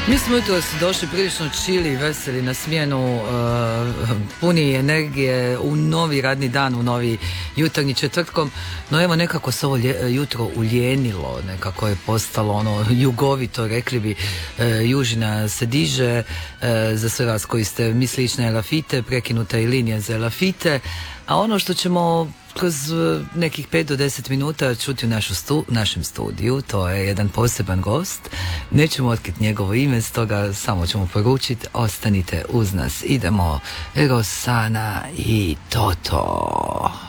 Mi smo jutros došli prilično čili i veseli na smjenu, puni energije u novi radni dan, u novi jutarnji četvrtkom, no evo nekako se ovo jutro uljenilo, nekako je postalo ono jugovito, rekli bi, južina se diže, za sve vas koji ste misli ići na elafite, prekinuta je linija za elafite, a ono što ćemo kroz nekih 5 do 10 minuta čuti u našem studiju, to je jedan poseban gost. Nećemo otkriti njegovo ime, stoga samo ćemo poručiti, ostanite uz nas. Idemo, Rosana i Toto.